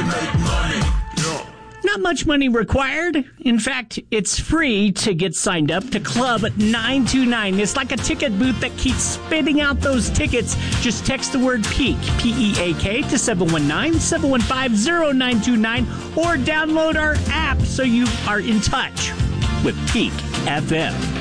make money. Yeah. Not much money required. In fact, it's free to get signed up to Club 929. It's like a ticket booth that keeps spitting out those tickets. Just text the word PEAK, P-E-A-K, to 719-715-0929 or download our app so you are in touch with Peak FM.